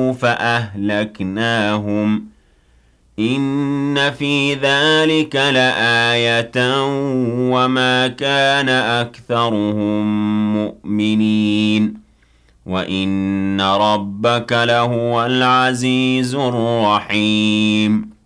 فَكَذَّبُوا فَأَهْلَكْنَاهُمْ ۗ إِنَّ فِي ذَلِكَ لَآيَةً وَمَا كَانَ أَكْثَرُهُم مُّؤْمِنِينَ وَإِنَّ رَبَّكَ لَهُوَ الْعَزِيزُ الرَّحِيمُ